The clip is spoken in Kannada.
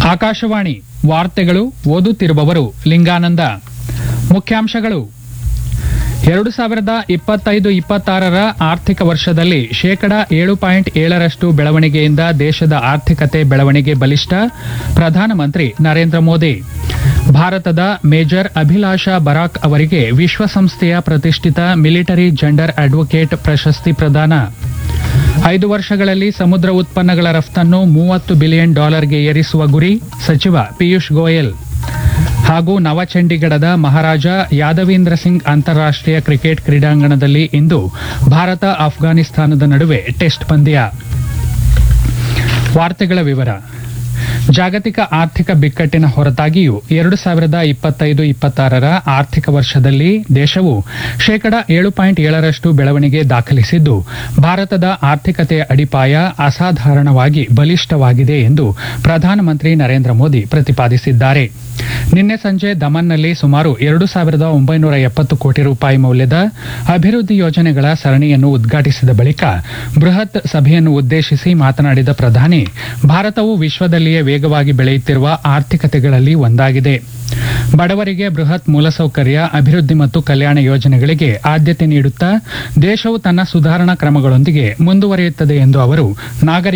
ಆಕಾಶವಾಣಿ ವಾರ್ತೆಗಳು ಓದುತ್ತಿರುವವರು ಲಿಂಗಾನಂದ. ಮುಖ್ಯಾಂಶಗಳು: 2025-26ರ ಆರ್ಥಿಕ ವರ್ಷದಲ್ಲಿ ಶೇಕಡಾ 7.7ರಷ್ಟು ಬೆಳವಣಿಗೆಯಿಂದ ದೇಶದ ಆರ್ಥಿಕತೆ ಬೆಳವಣಿಗೆ ಬಲಿಷ್ಠ. ಪ್ರಧಾನಮಂತ್ರಿ ನರೇಂದ್ರ ಮೋದಿ. ಭಾರತದ ಮೇಜರ್ ಅಭಿಲಾಷಾ ಬರಾಕ್ ಅವರಿಗೆ ವಿಶ್ವಸಂಸ್ಥೆಯ ಪ್ರತಿಷ್ಠಿತ ಮಿಲಿಟರಿ ಜೆಂಡರ್ ಅಡ್ವೊಕೇಟ್ ಪ್ರಶಸ್ತಿ ಪ್ರದಾನ. 5 ವರ್ಷಗಳಲ್ಲಿ ಸಮುದ್ರ ಉತ್ಪನ್ನಗಳ ರಫ್ತನ್ನು $30 ಬಿಲಿಯನ್ ಗೆ ಏರಿಸುವ ಗುರಿ. ಸಚಿವ ಪಿಯೂಷ್ ಗೋಯಲ್. ಹಾಗೂ ನವಚಂಡೀಗಢದ ಮಹಾರಾಜ ಯಾದವೀಂದ್ರ ಸಿಂಗ್ ಅಂತಾರಾಷ್ಟೀಯ ಕ್ರಿಕೆಟ್ ಕ್ರೀಡಾಂಗಣದಲ್ಲಿ ಇಂದು ಭಾರತ ಅಫ್ಘಾನಿಸ್ತಾನದ ನಡುವೆ ಟೆಸ್ಟ್ ಪಂದ್ಯ. ವಾರ್ತೆಗಳ ವಿವರ. ಜಾಗತಿಕ ಆರ್ಥಿಕ ಬಿಕ್ಕಟ್ಟಿನ ಹೊರತಾಗಿಯೂ 2025-26ರ ಆರ್ಥಿಕ ವರ್ಷದಲ್ಲಿ ದೇಶವು ಶೇಕಡಾ 7.7ರಷ್ಟು ಬೆಳವಣಿಗೆ ದಾಖಲಿಸಿದ್ದು, ಭಾರತದ ಆರ್ಥಿಕತೆಯ ಅಡಿಪಾಯ ಅಸಾಧಾರಣವಾಗಿ ಬಲಿಷ್ಠವಾಗಿದೆ ಎಂದು ಪ್ರಧಾನಮಂತ್ರಿ ನರೇಂದ್ರ ಮೋದಿ ಪ್ರತಿಪಾದಿಸಿದ್ದಾರೆ. ನಿನ್ನೆ ಸಂಜೆ ದಮನ್ನಲ್ಲಿ ಸುಮಾರು 2,970 ಕೋಟಿ ರೂಪಾಯಿ ಮೌಲ್ಯದ ಅಭಿವೃದ್ಧಿ ಯೋಜನೆಗಳ ಸರಣಿಯನ್ನು ಉದ್ಘಾಟಿಸಿದ ಬಳಿಕ ಬೃಹತ್ ಸಭೆಯನ್ನು ಉದ್ದೇಶಿಸಿ ಮಾತನಾಡಿದ ಪ್ರಧಾನಿ, ಭಾರತವು ವಿಶ್ವದಲ್ಲಿಯೇ ವೇಗವಾಗಿ ಬೆಳೆಯುತ್ತಿರುವ ಆರ್ಥಿಕತೆಗಳಲ್ಲಿ ಒಂದಾಗಿದೆ. ಬಡವರಿಗೆ ಬೃಹತ್ ಮೂಲಸೌಕರ್ಯ, ಅಭಿವೃದ್ಧಿ ಮತ್ತು ಕಲ್ಯಾಣ ಯೋಜನೆಗಳಿಗೆ ಆದ್ಯತೆ ನೀಡುತ್ತಾ ದೇಶವು ತನ್ನ ಸುಧಾರಣಾ ಕ್ರಮಗಳೊಂದಿಗೆ ಮುಂದುವರಿಯುತ್ತದೆ ಎಂದು ಅವರು